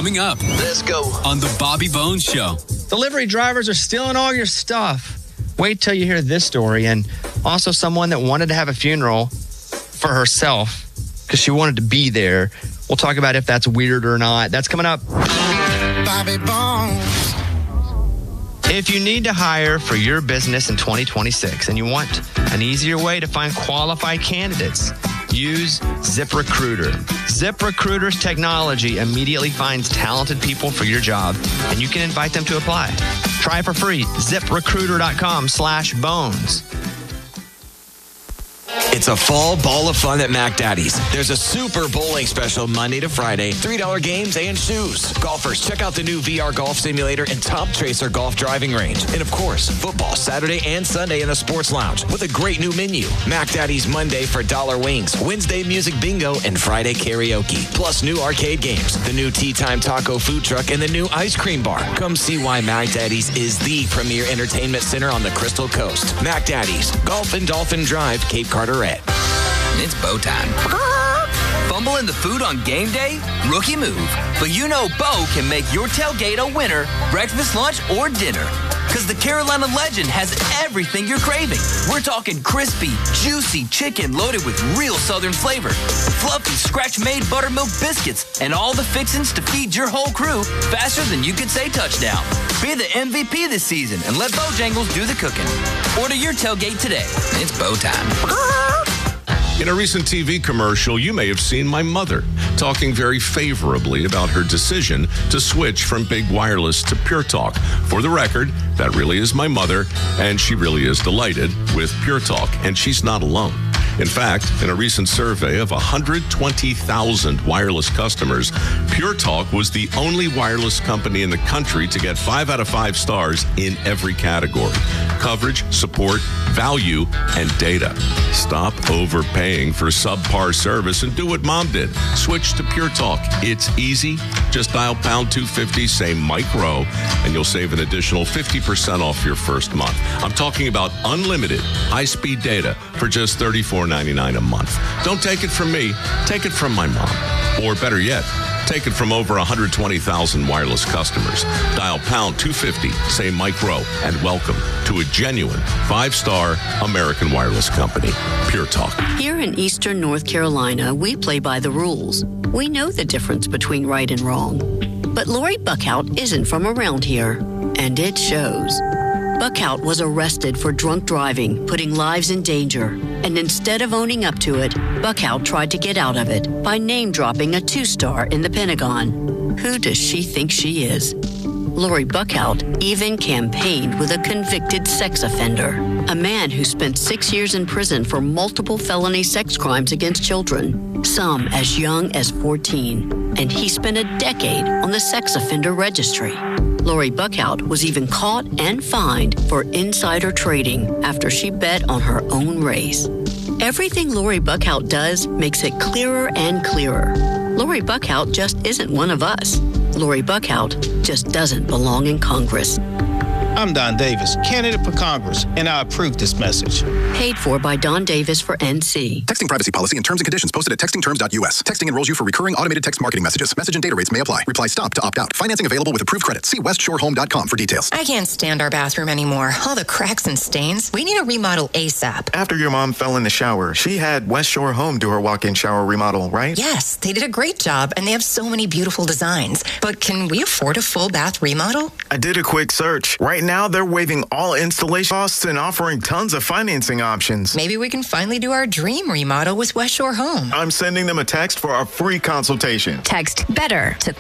Coming up. Let's go. On the Bobby Bones Show. Delivery drivers are stealing all your stuff. Wait till you hear this story. And also someone that wanted to have a funeral for herself because she wanted to be there. We'll talk about if that's weird or not. That's coming up. Bobby Bones. If you need to hire for your business in 2026 and you want an easier way to find qualified candidates, use ZipRecruiter. ZipRecruiter's technology immediately finds talented people for your job, and you can invite them to apply. Try it for free. ZipRecruiter.com/bones. It's a fall ball of fun at Mac Daddy's. There's a super bowling special Monday to Friday, $3 games and shoes. Golfers, check out the new VR golf simulator and Top Tracer golf driving range. And of course, football Saturday and Sunday in the sports lounge with a great new menu. Mac Daddy's Monday for dollar wings, Wednesday music bingo, and Friday karaoke. Plus new arcade games, the new Tea Time Taco food truck, and the new ice cream bar. Come see why Mac Daddy's is the premier entertainment center on the Crystal Coast. Mac Daddy's, Golf and Dolphin Drive, Cape Carteret. It's Bo time. Fumble in the food on game day? Rookie move. But you know Bo can make your tailgate a winner, breakfast, lunch, or dinner. Because the Carolina Legend has everything you're craving. We're talking crispy, juicy chicken loaded with real Southern flavor, fluffy, scratch-made buttermilk biscuits, and all the fixins to feed your whole crew faster than you could say touchdown. Be the MVP this season and let Bojangles do the cooking. Order your tailgate today. It's Bo time. In a recent TV commercial, you may have seen my mother talking very favorably about her decision to switch from big wireless to Pure Talk. For the record, that really is my mother, and she really is delighted with Pure Talk, and she's not alone. In fact, in a recent survey of 120,000 wireless customers, Pure Talk was the only wireless company in the country to get 5 out of 5 stars in every category: coverage, support, value, and data. Stop overpaying for subpar service and do what Mom did. Switch to Pure Talk. It's easy. Just dial pound 250, say Mike Rowe, and you'll save an additional 50% off your first month. I'm talking about unlimited high-speed data for just $34.99 a month. Don't take it from me. Take it from my mom. Or better yet, take it from over 120,000 wireless customers. Dial pound 250, say Mike Rowe, and welcome to a genuine 5-star American wireless company, Pure Talk. Here in Eastern North Carolina, we play by the rules. We know the difference between right and wrong. But Lori Buckhout isn't from around here, and it shows. Buckhout was arrested for drunk driving, putting lives in danger. And instead of owning up to it, Buckhout tried to get out of it by name-dropping a 2-star in the Pentagon. Who does she think she is? Lori Buckhout even campaigned with a convicted sex offender, a man who spent 6 years in prison for multiple felony sex crimes against children, some as young as 14. And he spent a decade on the sex offender registry. Lori Buckhout was even caught and fined for insider trading after she bet on her own race. Everything Lori Buckhout does makes it clearer and clearer. Lori Buckhout just isn't one of us. Lori Buckhout just doesn't belong in Congress. I'm Don Davis, candidate for Congress, and I approve this message. Paid for by Don Davis for NC. Texting privacy policy and terms and conditions posted at textingterms.us. Texting enrolls you for recurring automated text marketing messages. Message and data rates may apply. Reply STOP to opt out. Financing available with approved credit. See westshorehome.com for details. I can't stand our bathroom anymore. All the cracks and stains. We need a remodel ASAP. After your mom fell in the shower, she had West Shore Home do her walk-in shower remodel, right? Yes, they did a great job, and they have so many beautiful designs. But can we afford a full bath remodel? I did a quick search. Right now, they're waiving all installation costs and offering tons of financing options. Maybe we can finally do our dream remodel with West Shore Home. I'm sending them a text for a free consultation. Text BETTER to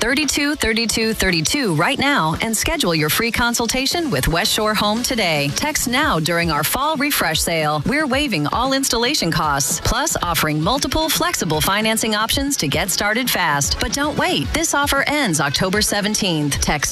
323232 right now and schedule your free consultation with West Shore Home today. Text now during our fall refresh sale. We're waiving all installation costs, plus offering multiple flexible financing options to get started fast. But don't wait. This offer ends October 17th. Text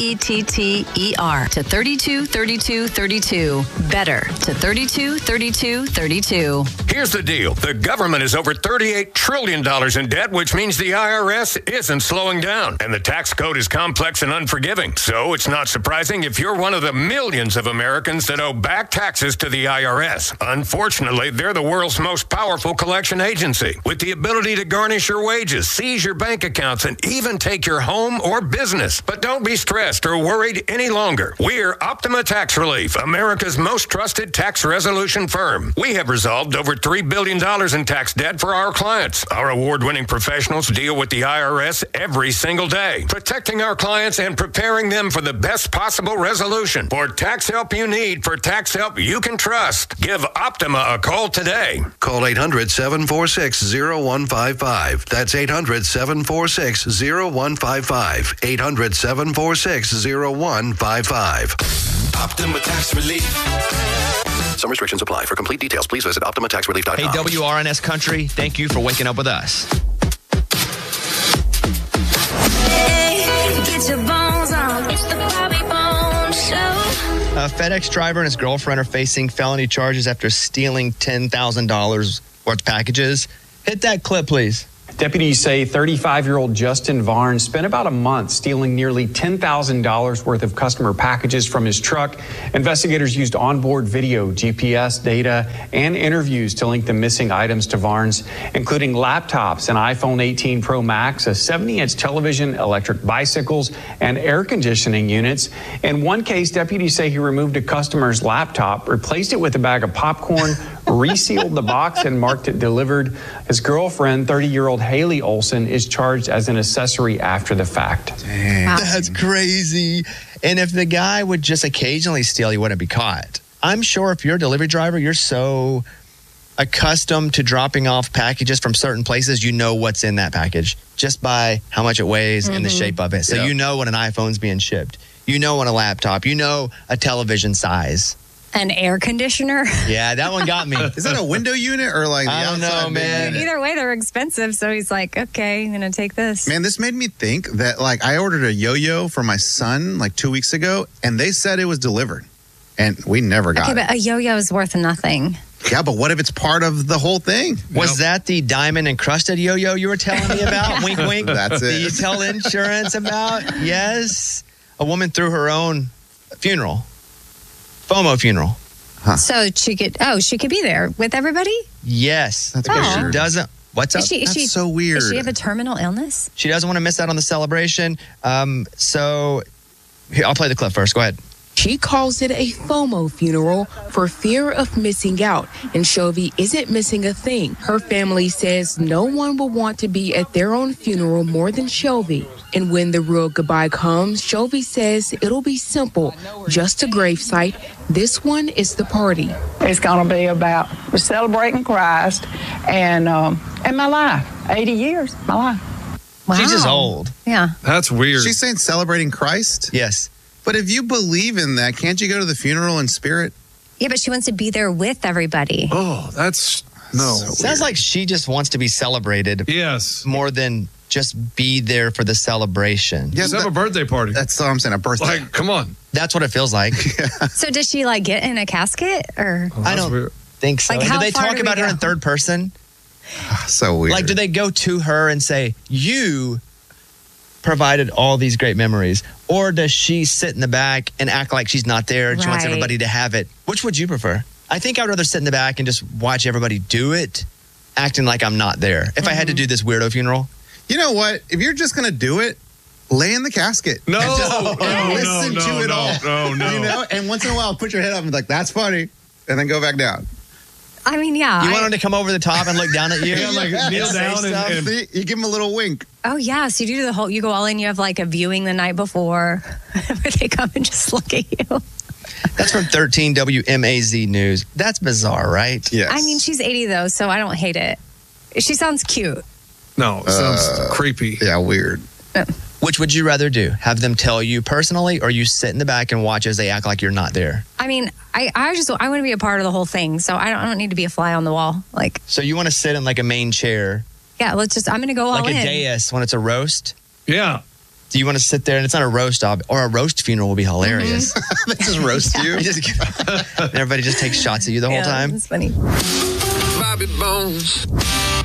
BETTER to 323232. Better to 323232. Here's the deal. The government is over $38 trillion in debt, which means the IRS isn't slowing down. And the tax code is complex and unforgiving. So it's not surprising if you're one of the millions of Americans that owe back taxes to the IRS. Unfortunately, they're the world's most powerful collection agency, with the ability to garnish your wages, seize your bank accounts, and even take your home or business. But don't be stressed or worried any longer. We're Optima Tax Relief, America's most trusted tax resolution firm. We have resolved over $3 billion in tax debt for our clients. Our award-winning professionals deal with the IRS every single day, protecting our clients and preparing them for the best possible resolution. For tax help you need, for tax help you can trust, give Optima a call today. Call 800-746-0155. That's 800-746-0155. 800-746-0155. Optima Tax Relief. Some restrictions apply. For complete details, please visit OptimaTaxRelief.com. Hey, WRNS Country, thank you for waking up with us. Hey, get your bones on. It's the Bobby Bones Show. A FedEx driver and his girlfriend are facing felony charges after stealing $10,000 worth of packages. Hit that clip, please. Deputies say 35-year-old Justin Varn spent about a month stealing nearly $10,000 worth of customer packages from his truck. Investigators used onboard video, GPS data, and interviews to link the missing items to Varn's, including laptops, an iPhone 18 Pro Max, a 70-inch television, electric bicycles, and air conditioning units. In one case, deputies say he removed a customer's laptop, replaced it with a bag of popcorn, resealed the box, and marked it delivered. His girlfriend, 30-year-old Haley Olson, is charged as an accessory after the fact. Dang. That's crazy. And if the guy would just occasionally steal, he wouldn't be caught. I'm sure if you're a delivery driver, you're so accustomed to dropping off packages from certain places, you know what's in that package just by how much it weighs and the shape of it. So you know when an iPhone's being shipped. You know when a laptop. You know a television size. An air conditioner. Yeah, that one got me. Is that a window unit or like the I don't know, man. Either way, they're expensive. So he's like, okay, I'm going to take this. Man, this made me think that like I ordered a yo-yo for my son like 2 weeks ago and they said it was delivered and we never got it. Okay, but a yo-yo is worth nothing. Yeah, but what if it's part of the whole thing? Was that the diamond encrusted yo-yo you were telling me about? Wink, wink. That's it. That you tell insurance about? Yes. A woman threw her own funeral. FOMO funeral. Huh. So she could be there with everybody? Yes. That's weird. She doesn't. What's up? That's so weird. Does she have a terminal illness? She doesn't want to miss out on the celebration. So here, I'll play the clip first. Go ahead. She calls it a FOMO funeral for fear of missing out, and Shelby isn't missing a thing. Her family says no one will want to be at their own funeral more than Shelby. And when the real goodbye comes, Shelby says it'll be simple, just a gravesite. This one is the party. It's going to be about celebrating Christ and my life. 80 years, my life. Wow. She's just old. Yeah. That's weird. She's saying celebrating Christ? Yes. But if you believe in that, can't you go to the funeral in spirit? Yeah, but she wants to be there with everybody. Oh, that's no. Sounds like she just wants to be celebrated. Yes. More than just be there for the celebration. Yes, have a birthday party. That's all I'm saying, a birthday. Like, come on. That's what it feels like. So does she like get in a casket or? I don't think so. Like, do how they far talk do we about her go? in third person? So weird. Like, do they go to her and say, you provided all these great memories? Or does she sit in the back and act like she's not there and she wants Right. everybody to have it? Which would you prefer? I think I'd rather sit in the back and just watch everybody do it, acting like I'm not there. If I had to do this weirdo funeral. You know what? If you're just going to do it, lay in the casket. No, and listen to it all. No. You know, and once in a while, put your head up and be like, that's funny. And then go back down. I mean, yeah. You want him to come over the top and look down at you? Yeah, like kneel down and you give him a little wink. Oh, yeah. So you do the whole, you go all in, you have like a viewing the night before where they come and just look at you. That's from 13 WMAZ News. That's bizarre, right? Yes. I mean, she's 80 though, so I don't hate it. She sounds cute. No, it sounds creepy. Yeah, weird. Which would you rather do? Have them tell you personally, or you sit in the back and watch as they act like you're not there? I mean, I want to be a part of the whole thing, so I don't need to be a fly on the wall. Like, So you want to sit in like a main chair, yeah, I'm going to go all like in. a dais when it's a roast? Yeah. Do you want to sit there and it's not a roast, or a roast funeral will be hilarious. They just roast you. And everybody just takes shots at you the whole time. It's funny. Bobby Bones.